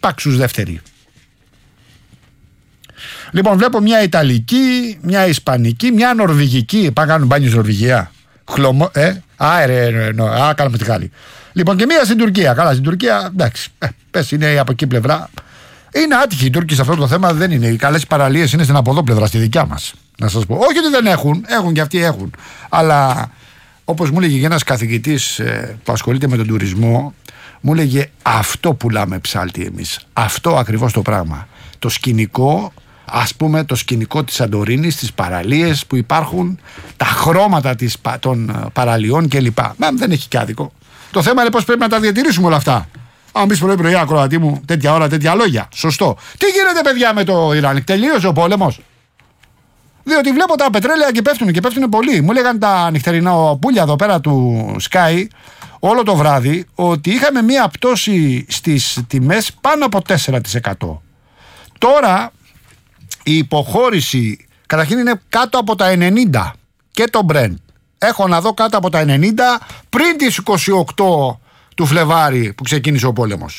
ύπαξους δεύτερη. Λοιπόν, βλέπω μια Ιταλική, μια Ισπανική, μια Νορβηγική. Πάμε κάνουν μπάνιο στην Νορβηγία. Κάναμε τη χάρη. Λοιπόν, και μια στην Τουρκία. Καλά, στην Τουρκία, εντάξει. Πες, είναι από εκεί πλευρά. Είναι άτυχοι οι Τούρκοι σε αυτό το θέμα, δεν είναι. Οι καλές παραλίες είναι στην από εδώ πλευρά, στη δικιά μας. Να σας πω. Όχι ότι δεν έχουν και αυτοί έχουν. Αλλά όπως μου έλεγε ένας καθηγητής που ασχολείται με τον τουρισμό, μου έλεγε αυτό πουλάμε Ψάλτη εμείς. Αυτό ακριβώς το πράγμα. Το σκηνικό. Ας πούμε το σκηνικό της Σαντορίνης, τις παραλίες που υπάρχουν, τα χρώματα των παραλιών κλπ. Δεν έχει και άδικο. Το θέμα είναι πώς πρέπει να τα διατηρήσουμε όλα αυτά. Αν πεις πρωί ακροατή μου, τέτοια ώρα, τέτοια λόγια. Σωστό. Τι γίνεται, παιδιά, με το Ιράν? Τελείωσε ο πόλεμος? Διότι βλέπω τα πετρέλαια και πέφτουν πολύ. Μου λέγαν τα νυχτερινά πουλια εδώ πέρα του Sky όλο το βράδυ ότι είχαμε μία πτώση στις τιμές πάνω από 4%. Τώρα η υποχώρηση καταρχήν είναι κάτω από τα 90 και το Brent. Έχω να δω κάτω από τα 90 πριν τις 28 του Φλεβάρι που ξεκίνησε ο πόλεμος.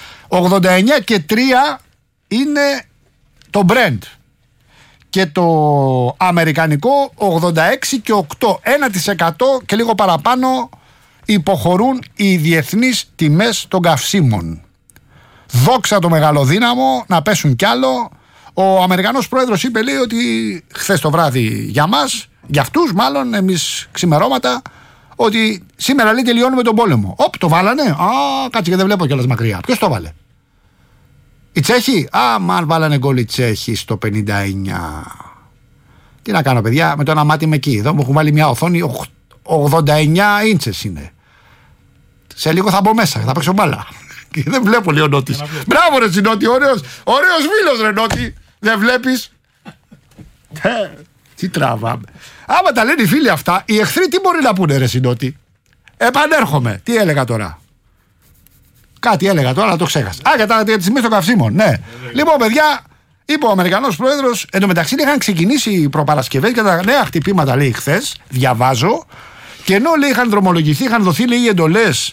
89 και 3 είναι το Brent. Και το αμερικανικό 86 και 8. 1% και λίγο παραπάνω υποχωρούν οι διεθνείς τιμές των καυσίμων. Δόξα το μεγαλοδύναμο, να πέσουν κι άλλο. Ο Αμερικανός πρόεδρος είπε, λέει, ότι χθες το βράδυ για μας, για αυτούς μάλλον, εμείς ξημερώματα, ότι σήμερα, λέει, τελειώνουμε τον πόλεμο. Το βάλανε. Κάτσε και δεν βλέπω κιόλας μακριά. Ποιος το βάλε? Οι Τσέχοι? Μαν βάλανε γκολ οι Τσέχοι στο 59. Τι να κάνω, παιδιά, με το ένα μάτι είμαι εκεί. Εδώ μου έχουν βάλει μια οθόνη 89 ίντσες είναι. Σε λίγο θα μπω μέσα, θα παίξω μπάλα. Και δεν βλέπω, λέει ο Νότης. Μπράβο, ρε Συνότη, ωραίος φίλος, ρε Νότη. Δεν βλέπεις? Τι τραβάμε. Άμα τα λένε οι φίλοι αυτά, οι εχθροί τι μπορεί να πούνε, ρε Συνότη? Επανέρχομαι. Τι έλεγα τώρα? Κάτι έλεγα τώρα, αλλά το ξέχασα. Για τις τιμές των καυσίμων, ναι. Λοιπόν, παιδιά, είπε ο Αμερικανός πρόεδρος, εντωμεταξύ είχαν ξεκινήσει οι προπαρασκευές και τα νέα χτυπήματα, λέει, χθες. Διαβάζω. Και ενώ, λέει, είχαν δρομολογηθεί, είχαν δοθεί, λέει, οι εντολές,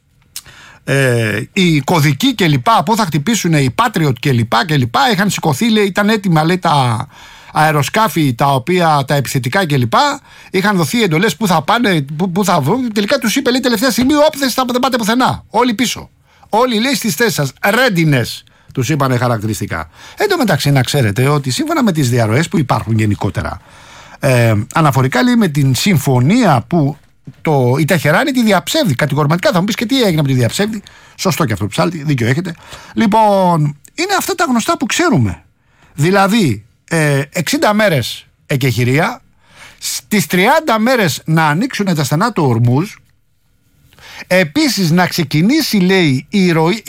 οι κωδικοί κλπ. Πού θα χτυπήσουν οι Patriot κλπ. Είχαν σηκωθεί, λέει, ήταν έτοιμα, λέει, τα αεροσκάφη τα επιθετικά κλπ. Είχαν δοθεί εντολές που θα πάνε, που θα βρουν. Τελικά τους είπε, λέει, τελευταία στιγμή, δεν πάτε πουθενά. Όλοι πίσω. Όλοι, λέει, στις θέσεις σας. Readiness, τους είπανε χαρακτηριστικά. Εν τω μεταξύ, να ξέρετε ότι σύμφωνα με τις διαρροές που υπάρχουν γενικότερα, αναφορικά, λέει, με την συμφωνία που η Τεχεράνη τη διαψεύδει κατηγορηματικά. Θα μου πεις, και τι έγινε με τη διαψεύδει? Σωστό και αυτό, Ψάλτη, δίκιο έχετε. Λοιπόν, είναι αυτά τα γνωστά που ξέρουμε. Δηλαδή, 60 μέρες εκεχηρία, στις 30 μέρες να ανοίξουν τα στενά του Ορμούζ. Επίσης να ξεκινήσει, λέει, η ροή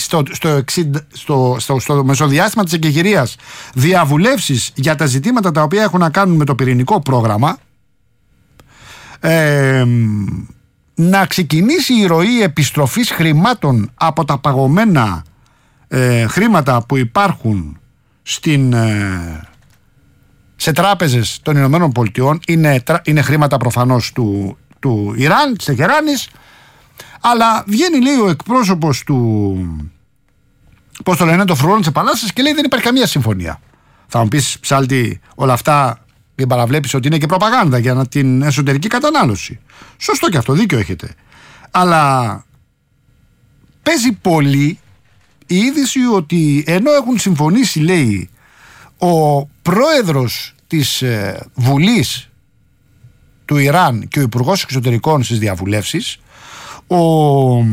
στο μεσοδιάστημα της εκεχηρίας διαβουλεύσεις για τα ζητήματα τα οποία έχουν να κάνουν με το πυρηνικό πρόγραμμα. Να ξεκινήσει η ροή επιστροφής χρημάτων από τα παγωμένα χρήματα που υπάρχουν σε τράπεζες των Ηνωμένων Πολιτειών. Είναι χρήματα προφανώς του Ιράν, της Τεχεράνης. Αλλά βγαίνει, λέει, ο εκπρόσωπος του, πώς το λένε, το φρουρών της Επανάστασης, και λέει δεν υπάρχει καμία συμφωνία. Θα μου πεις, Ψάλτη, όλα αυτά δεν παραβλέπεις ότι είναι και προπαγάνδα για την εσωτερική κατανάλωση? Σωστό και αυτό, δίκιο έχετε. Αλλά παίζει πολύ η είδηση ότι ενώ έχουν συμφωνήσει, λέει, ο πρόεδρος της Βουλής του Ιράν και ο Υπουργός Εξωτερικών στις διαβουλεύσεις, ο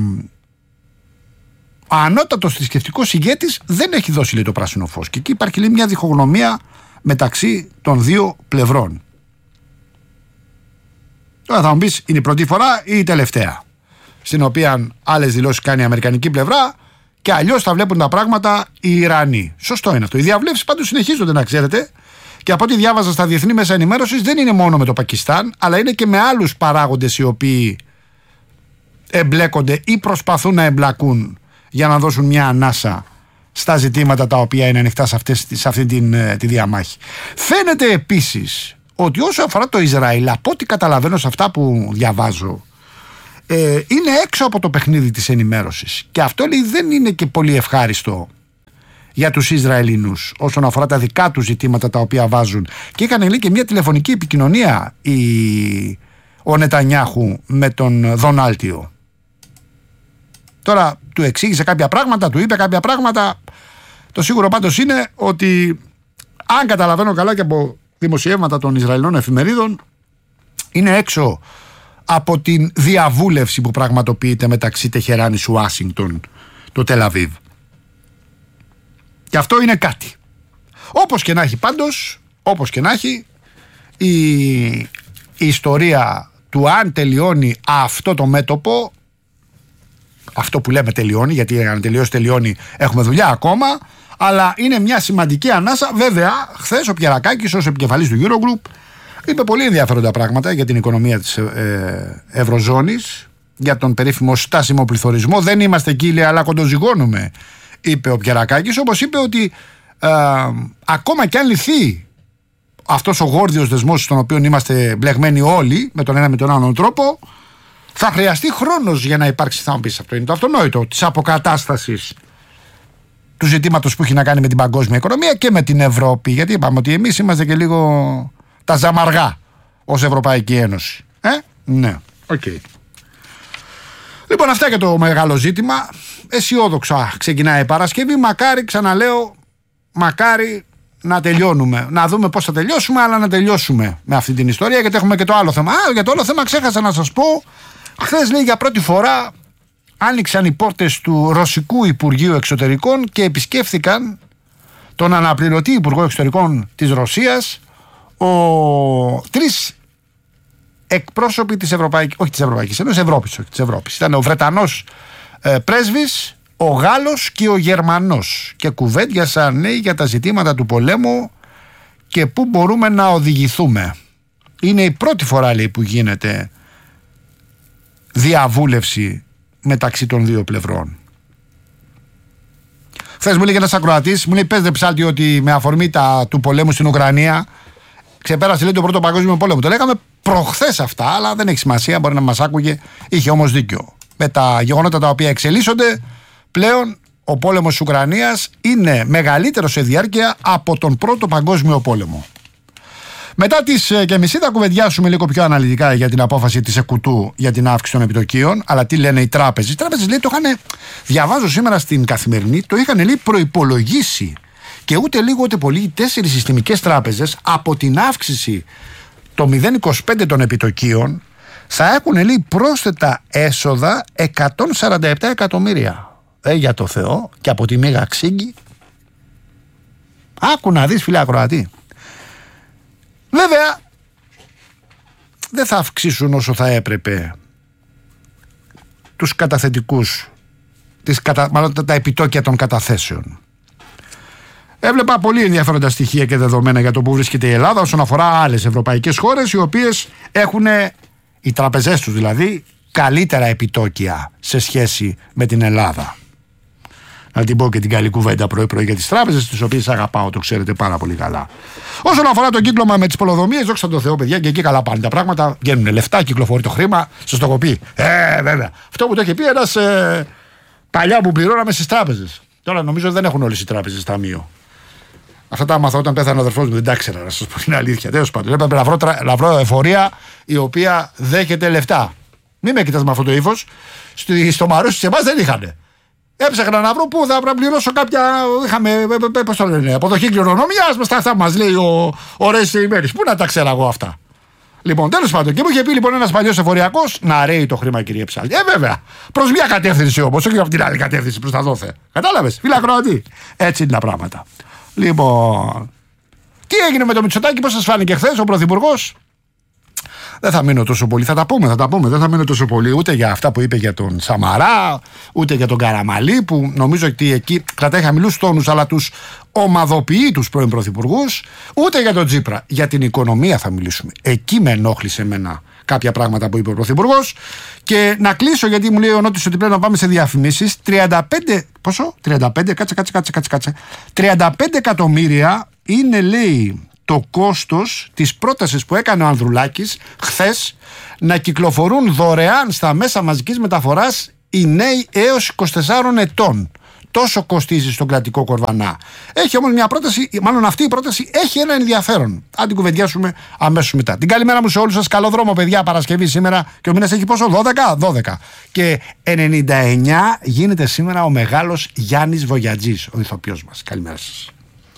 ανώτατος θρησκευτικός ηγέτης δεν έχει δώσει, λέει, το πράσινο φως. Και εκεί υπάρχει, λέει, μια διχογνωμία μεταξύ των δύο πλευρών. Τώρα θα μου πεις, είναι η πρώτη φορά ή η τελευταία στην οποία άλλες δηλώσεις κάνει η αμερικανική πλευρά και αλλιώς θα βλέπουν τα πράγματα οι Ιρανοί? Σωστό είναι αυτό. Οι διαβλέψεις πάντως συνεχίζονται, να ξέρετε, και από ό,τι διάβαζα στα διεθνή μέσα ενημέρωσης δεν είναι μόνο με το Πακιστάν, αλλά είναι και με άλλους παράγοντες οι οποίοι εμπλέκονται ή προσπαθούν να εμπλακούν για να δώσουν μια ανάσα στα ζητήματα τα οποία είναι ανοιχτά σε αυτή τη διαμάχη. Φαίνεται επίσης ότι όσο αφορά το Ισραήλ, από ό,τι καταλαβαίνω σε αυτά που διαβάζω, είναι έξω από το παιχνίδι της ενημέρωσης. Και αυτό, λέει, δεν είναι και πολύ ευχάριστο για τους Ισραηλινούς όσον αφορά τα δικά τους ζητήματα τα οποία βάζουν. Και είχαν λέει και μια τηλεφωνική επικοινωνία ο Νετανιάχου με τον Δονάλτιο. Τώρα του εξήγησε κάποια πράγματα, του είπε κάποια πράγματα. Το σίγουρο πάντως είναι ότι, αν καταλαβαίνω καλά και από δημοσιεύματα των Ισραηλινών εφημερίδων, είναι έξω από την διαβούλευση που πραγματοποιείται μεταξύ Τεχεράνης Ουάσιγκτον, το Τελ-Αβίβ. Και αυτό είναι κάτι. Όπως και να έχει πάντως, όπως και να έχει, η ιστορία του αν τελειώνει αυτό το μέτωπο, αυτό που λέμε τελειώνει, γιατί αν τελειώσει τελειώνει, έχουμε δουλειά ακόμα, αλλά είναι μια σημαντική ανάσα. Βέβαια, χθες ο Πιερακάκης ως επικεφαλής του Eurogroup είπε πολύ ενδιαφέροντα πράγματα για την οικονομία της Ευρωζώνης, για τον περίφημο στάσιμο πληθωρισμό. Δεν είμαστε εκεί, λέει, αλλά κοντοζυγώνουμε, είπε ο Πιερακάκης, όπως είπε ότι ακόμα κι αν λυθεί αυτός ο γόρδιος δεσμός στον οποίο είμαστε μπλεγμένοι όλοι με τον ένα με τον άλλον τρόπο, θα χρειαστεί χρόνος για να υπάρξει, θα μου πεις, αυτό είναι το αυτονόητο, της αποκατάστασης του ζητήματος που έχει να κάνει με την παγκόσμια οικονομία και με την Ευρώπη. Γιατί είπαμε ότι εμείς είμαστε και λίγο τα ζαμαργά ως Ευρωπαϊκή Ένωση. Ναι, οκ. Λοιπόν, αυτά για το μεγάλο ζήτημα. Αισιόδοξα ξεκινάει η Παρασκευή. Μακάρι, ξαναλέω, μακάρι να τελειώνουμε. Να δούμε πώς θα τελειώσουμε, αλλά να τελειώσουμε με αυτή την ιστορία, γιατί έχουμε και το άλλο θέμα. Για το άλλο θέμα ξέχασα να σας πω. Χθες, λέει, για πρώτη φορά άνοιξαν οι πόρτες του Ρωσικού Υπουργείου Εξωτερικών και επισκέφθηκαν τον αναπληρωτή Υπουργό Εξωτερικών της Ρωσίας, τρεις εκπρόσωποι της Ευρωπαϊκής, όχι της Ευρωπαϊκής Ένωσης, της Ευρώπης. Ήταν ο Βρετανός πρέσβης, ο Γάλλος και ο Γερμανός, και κουβέντιασαν, λέει, για τα ζητήματα του πολέμου και πού μπορούμε να οδηγηθούμε. Είναι η πρώτη φορά, λέει, που γίνεται διαβούλευση μεταξύ των δύο πλευρών. Χθες μου έλεγε ένας ακροατής, μου λέει, πες δε ψάλτη ότι με αφορμή του πολέμου στην Ουκρανία ξεπέρασε, λέει, τον Πρώτο Παγκόσμιο Πόλεμο. Το λέγαμε προχθές αυτά, αλλά δεν έχει σημασία, μπορεί να μας άκουγε, είχε όμως δίκιο. Με τα γεγονότα τα οποία εξελίσσονται, πλέον ο πόλεμος της Ουκρανίας είναι μεγαλύτερο σε διάρκεια από τον Πρώτο Παγκόσμιο Πόλεμο. Μετά τις και μισή θα κουβεντιάσουμε λίγο πιο αναλυτικά για την απόφαση της ΕΚΟΥΤΟΥ για την αύξηση των επιτοκίων. Αλλά τι λένε οι τράπεζες. Οι τράπεζες, λέει, το είχαν, διαβάζω σήμερα στην Καθημερινή, το είχαν, λέει, προϋπολογίσει. Και ούτε λίγο ούτε πολύ οι 4 συστημικές τράπεζες από την αύξηση το 0,25 των επιτοκίων θα έχουν, λέει, πρόσθετα έσοδα 147 εκατομμύρια. Για το Θεό, και από τη Μέγα Ξύγκη. Άκου να δεις, φίλε ακροατή. Βέβαια, δεν θα αυξήσουν όσο θα έπρεπε τους καταθετικούς, μάλλον τα επιτόκια των καταθέσεων. Έβλεπα πολύ ενδιαφέροντα στοιχεία και δεδομένα για το που βρίσκεται η Ελλάδα όσον αφορά άλλες ευρωπαϊκές χώρες, οι οποίες έχουν, οι τραπεζές τους δηλαδή, καλύτερα επιτόκια σε σχέση με την Ελλάδα. Να την πω και την καλή κουβέντα πρωί-πρωί για τις τράπεζες, τις οποίες αγαπάω, το ξέρετε πάρα πολύ καλά. Όσον αφορά το κύκλωμα με τις πολεοδομίες, δόξα τω Θεώ, παιδιά, και εκεί καλά πάνε τα πράγματα. Βγαίνουν λεφτά, κυκλοφορεί το χρήμα. Σας το έχω πει. Βέβαια. Αυτό που το είχε πει ένας παλιά που πληρώναμε στις τράπεζες. Τώρα νομίζω ότι δεν έχουν όλες οι τράπεζες ταμείο. Αυτά τα άμαθα όταν πέθανε ο αδερφός μου, δεν τα ήξερα, να σας πω την αλήθεια. Τέλος πάντων, έπρεπε να βρω εφορία η οποία δέχεται λεφτά. Μην με κοιτάς με αυτό το ύφος. Στο Μαρούσι, σε εμάς δεν είχαν. Έψαχνα να βρω πού θα πληρώσω κάποια. Είχαμε, πώς το λένε, αποδοχή κληρονομιάς, με στα αυτά μας λέει ο Ρέστης ημέρης. Πού να τα ξέρω εγώ αυτά. Λοιπόν, τέλος πάντων, και μου είχε πει λοιπόν ένας παλιός εφοριακός να ρέει το χρήμα, κύριε Ψάλτη. Βέβαια. Προς μια κατεύθυνση όμως, όχι από την άλλη κατεύθυνση, προς τα δόθε. Κατάλαβες, φίλε ακροατή. Έτσι είναι τα πράγματα. Λοιπόν, τι έγινε με το Μητσοτάκη, πώς σας φάνηκε χθες ο Πρωθυπουργός? Δεν θα μείνω τόσο πολύ, θα τα πούμε. Δεν θα μείνω τόσο πολύ ούτε για αυτά που είπε για τον Σαμαρά, ούτε για τον Καραμαλή, που νομίζω ότι εκεί κρατάει χαμηλούς τόνους, αλλά τους ομαδοποιεί τους πρώην πρωθυπουργούς, ούτε για τον Τσίπρα. Για την οικονομία θα μιλήσουμε. Εκεί με ενόχλησε εμένα κάποια πράγματα που είπε ο Πρωθυπουργός. Και να κλείσω, γιατί μου λέει ο Νότης ότι πρέπει να πάμε σε διαφημίσεις. 35, πόσο? 35, κάτσε. 35 εκατομμύρια είναι, λέει, το κόστος της πρότασης που έκανε ο Ανδρουλάκης χθες να κυκλοφορούν δωρεάν στα μέσα μαζικής μεταφοράς οι νέοι έως 24 ετών. τόσο κοστίζει στον κρατικό κορβανά. Έχει όμως μια πρόταση, μάλλον αυτή η πρόταση έχει ένα ενδιαφέρον. Αν την κουβεντιάσουμε αμέσως μετά. Την καλημέρα μου σε όλους σας. Καλό δρόμο, παιδιά. Παρασκευή σήμερα και ο μήνας έχει πόσο? 12. Και 99 γίνεται σήμερα ο μεγάλος Γιάννης Βογιατζής, ο ηθοποιός μας. Καλημέρα σας.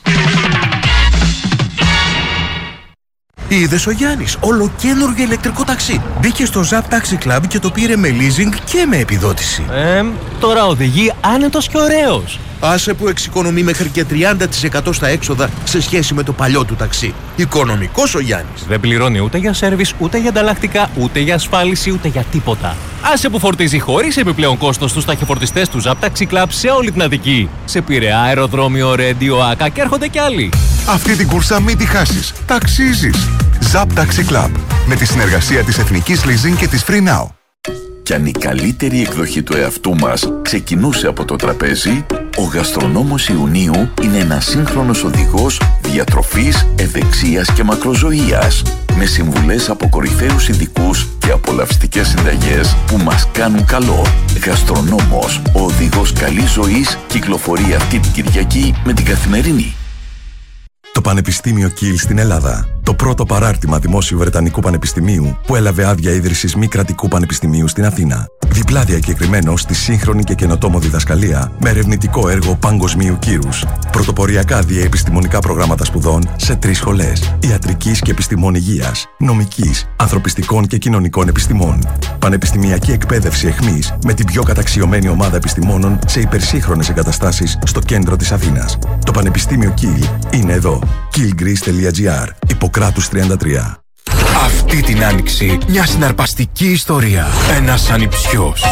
Είδες ο Γιάννης, ολοκαίνουργιο ηλεκτρικό ταξί. Μπήκε στο Zap Taxi Club και το πήρε με leasing και με επιδότηση. Τώρα οδηγεί άνετος και ωραίος. Άσε που εξοικονομεί μέχρι και 30% στα έξοδα σε σχέση με το παλιό του ταξί. Οικονομικός ο Γιάννης. Δεν πληρώνει ούτε για σέρβις, ούτε για ανταλλακτικά, ούτε για ασφάλιση, ούτε για τίποτα. Άσε που φορτίζει χωρίς επιπλέον κόστος στους ταχυφορτιστές του Zap Taxi Club σε όλη την Αττική. Σε Πειραιά, αεροδρόμιο, Ρέντιο, Άκα και έρχονται κι άλλοι. Αυτή την κούρσα μην τη χάσεις. Ταξίζεις. Zap Taxi Club. Με τη συνεργασία της Εθνικής Leasing και της Free Now. Κι αν η καλύτερη εκδοχή του εαυτού μας ξεκινούσε από το τραπέζι, ο γαστρονόμος Ιουνίου είναι ένας σύγχρονος οδηγός διατροφής, ευεξίας και μακροζωίας, με συμβουλές από κορυφαίους ειδικούς και απολαυστικές συνταγές που μας κάνουν καλό. Γαστρονόμος, ο οδηγός καλής ζωής, κυκλοφορεί αυτή την Κυριακή με την Καθημερινή. Το Πανεπιστήμιο Κιλ στην Ελλάδα. Το πρώτο παράρτημα δημόσιου Βρετανικού Πανεπιστημίου που έλαβε άδεια ίδρυσης μη κρατικού πανεπιστημίου στην Αθήνα. Διπλά διακεκριμένο στη σύγχρονη και καινοτόμο διδασκαλία με ερευνητικό έργο παγκοσμίου κύρους. Πρωτοποριακά διαεπιστημονικά προγράμματα σπουδών σε 3 σχολές. Ιατρικής και επιστημών υγείας, νομικής, ανθρωπιστικών και κοινωνικών επιστημών. Πανεπιστημιακή εκπαίδευση εχμής με την πιο καταξιωμένη ομάδα επιστημόνων σε υπερσύγχρονες εγκαταστάσεις στο κέντρο της Αθήνας. Το Πανεπιστήμιο Κιλ είναι εδώ. killgreece.gr. Ιπποκράτους 33. Αυτή την άνοιξη μια συναρπαστική ιστορία. Ένας ανιψιός.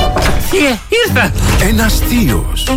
Ήρθα! Ένας θείος.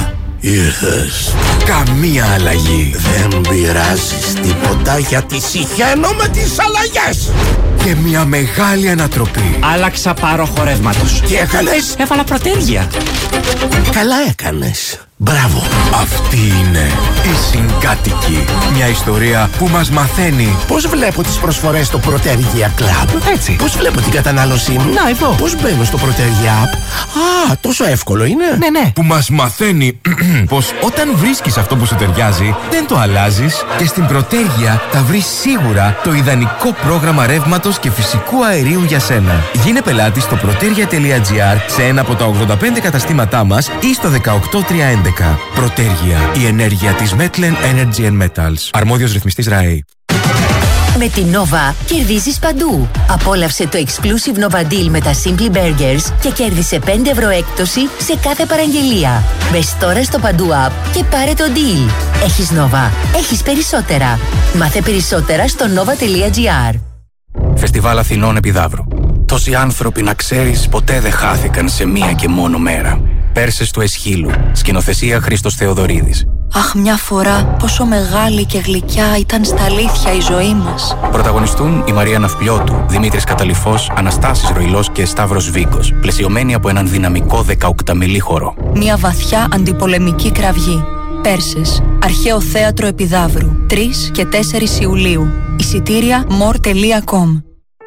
Ήρθες. Καμία αλλαγή. Δεν πειράζεις τίποτα γιατί συχαίνω με τις αλλαγές. Και μια μεγάλη ανατροπή. Άλλαξα πάροχο ρεύματος. Τι έκανες? Έβαλα προτέρια. Καλά έκανες. Μπράβο. Αυτή είναι η Συγκάτοικη. Μια ιστορία που μας μαθαίνει Πώς βλέπω τις προσφορές στο Protergia Club? Έτσι. Πώς βλέπω την κατανάλωσή μου? Να, εδώ. Πώς μπαίνω στο Protergia App? Α, τόσο εύκολο είναι. Ναι. που μας μαθαίνει πως όταν βρίσκεις αυτό που σου ταιριάζει, δεν το αλλάζεις και στην Protergia θα βρεις σίγουρα το ιδανικό πρόγραμμα ρεύματος και φυσικού αερίου για σένα. Γίνε πελάτης στο protergia.gr σε ένα από τα 85 καταστήματά μας ή στο 18311. Protergia, η ενέργεια της Metlen Energy and Metals. Αρμόδιος ρυθμιστής ΡΑΕ. Με την Nova κερδίζεις παντού. Απόλαυσε το exclusive Nova Deal με τα Simply Burgers και κέρδισε 5 ευρώ έκπτωση σε κάθε παραγγελία. Μπες τώρα στο Παντού App και πάρε το deal. Έχεις Nova. Έχεις περισσότερα. Μάθε περισσότερα στο nova.gr. Φεστιβάλ Αθηνών Επιδαύρου. Τόσοι άνθρωποι, να ξέρεις, ποτέ δεν χάθηκαν σε μία και μόνο μέρα. Πέρσες του Εσχύλου. Σκηνοθεσία Χρήστος Θεοδωρίδης. Αχ, μια φορά πόσο μεγάλη και γλυκιά ήταν στα αλήθεια η ζωή μας. Πρωταγωνιστούν η Μαρία Ναυπλιώτου, Δημήτρης Καταλυφός, Αναστάσης Ροϊλός και Σταύρος Βίκος, πλαισιωμένοι από έναν δυναμικό 18μηλή χορό. Μια βαθιά αντιπολεμική κραυγή. Πέρσες, Αρχαίο Θέατρο Επιδαύρου, 3 και 4 Ιουλίου. Εισιτήρια more.com.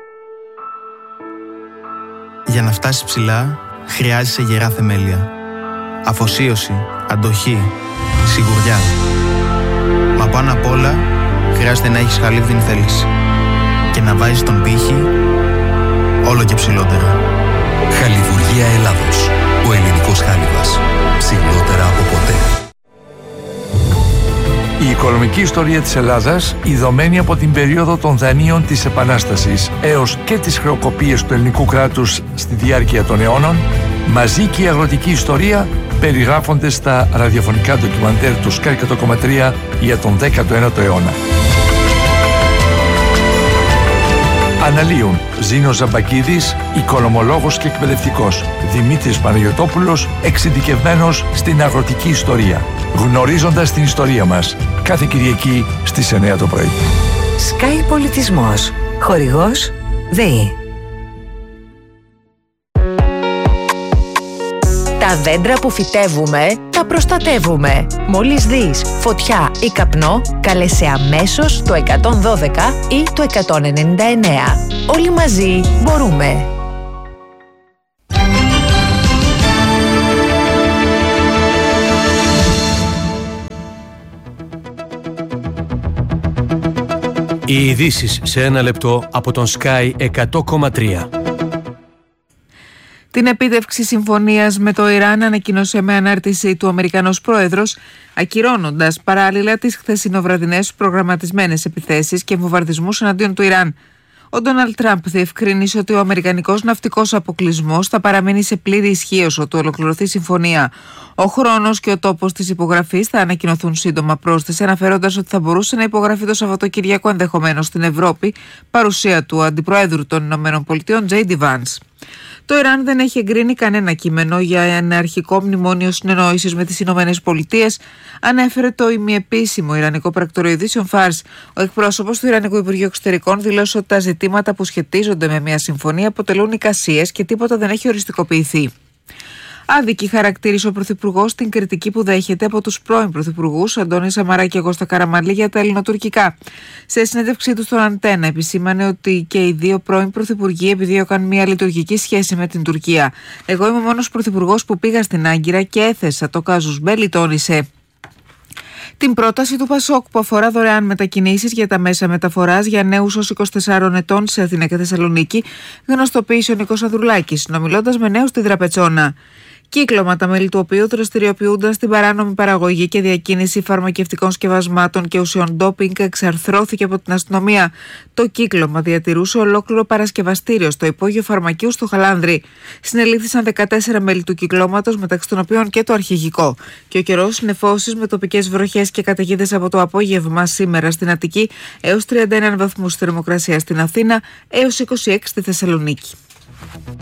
Για να φτάσεις ψηλά, χρειάζεσαι γερά θεμέλια. Αφοσίωση, αντοχή, σιγουριά. Μα πάνω απ' όλα, χρειάζεται να έχεις χαλίβδινη θέληση και να βάζεις τον πύχη όλο και ψηλότερα. Χαλιβουργία Ελλάδος. Ο ελληνικός χάλιβας. Ψηλότερα από ποτέ. Η οικονομική ιστορία της Ελλάδας, ειδωμένη από την περίοδο των δανείων της Επανάστασης έως και τις χρεοκοπίες του ελληνικού κράτους στη διάρκεια των αιώνων, μαζί και η αγροτική ιστορία περιγράφονται στα ραδιοφωνικά ντοκιμαντέρ του Sky 100,3 για τον 19ο αιώνα. Αναλύουν Ζήνος Ζαμπακίδης, οικονομολόγος και εκπαιδευτικός, Δημήτρης Παναγιωτόπουλος, εξειδικευμένος στην αγροτική ιστορία. Γνωρίζοντας την ιστορία μας, κάθε Κυριακή στις 9 το πρωί. Sky Πολιτισμός. Χορηγός ΔΕΗ. Τα δέντρα που φυτεύουμε, τα προστατεύουμε. Μόλις δεις φωτιά ή καπνό, κάλεσε αμέσως το 112 ή το 199. Όλοι μαζί μπορούμε. Οι ειδήσεις σε ένα λεπτό από τον Sky 100,3. Την επίτευξη συμφωνίας με το Ιράν ανακοίνωσε με ανάρτηση του Αμερικανός Πρόεδρος, ακυρώνοντας παράλληλα τις χθεσινοβραδινές προγραμματισμένες επιθέσεις και βομβαρδισμούς εναντίον του Ιράν. Ο Ντόναλντ Τραμπ διευκρίνησε ότι ο αμερικανικός ναυτικός αποκλεισμός θα παραμείνει σε πλήρη ισχύ όσο του ολοκληρωθεί η συμφωνία. Ο χρόνος και ο τόπος της υπογραφής θα ανακοινωθούν σύντομα, πρόσθεσε, αναφέροντας ότι θα μπορούσε να υπογραφεί το Σαββατοκύριακο ενδεχομένως στην Ευρώπη, παρουσία του Αντιπροέδρου των ΗΠΑ, J.D. Vance. Το Ιράν δεν έχει εγκρίνει κανένα κείμενο για ένα αρχικό μνημόνιο συνεννόησης με τις Ηνωμένες Πολιτείες, ανέφερε το ημιεπίσημο Ιρανικό πρακτορείο ειδήσεων Φάρς. Ο εκπρόσωπος του Ιρανικού Υπουργείου Εξωτερικών δήλωσε ότι τα ζητήματα που σχετίζονται με μια συμφωνία αποτελούν εικασίες και τίποτα δεν έχει οριστικοποιηθεί. Άδικη χαρακτήρισε ο Πρωθυπουργός την κριτική που δέχεται από τους πρώην Πρωθυπουργούς Αντώνη Σαμαρά και Κώστα Καραμανλή για τα ελληνοτουρκικά. Σε συνέντευξή του στον Αντένα, επισήμανε ότι και οι δύο πρώην Πρωθυπουργοί επιδίωκαν μια λειτουργική σχέση με την Τουρκία. Εγώ είμαι ο μόνος Πρωθυπουργός που πήγα στην Άγκυρα και έθεσα το κάζους μπέλι, τόνισε. Την πρόταση του Πασόκ που αφορά δωρεάν μετακινήσεις για τα μέσα μεταφοράς για νέους ως 24 ετών σε Αθήνα και Θεσσαλονίκη, γνωστοποίησε ο Νίκος Ανδρουλάκης, συνομιλώντας με νέους στη Δραπετσόνα. Κύκλωμα, τα μέλη του οποίου δραστηριοποιούνταν στην παράνομη παραγωγή και διακίνηση φαρμακευτικών σκευασμάτων και ουσιών ντόπινγκ, εξαρθρώθηκε από την αστυνομία. Το κύκλωμα διατηρούσε ολόκληρο παρασκευαστήριο στο υπόγειο φαρμακείου στο Χαλάνδρι. Συνελήφθησαν 14 μέλη του κυκλώματος, μεταξύ των οποίων και το αρχηγικό. Και ο καιρός, νεφώσεις με τοπικές βροχές και καταιγίδες από το απόγευμα σήμερα στην Αττική, έως 31 βαθμούς θερμοκρασία στην Αθήνα, έως 26 στη Θεσσαλονίκη.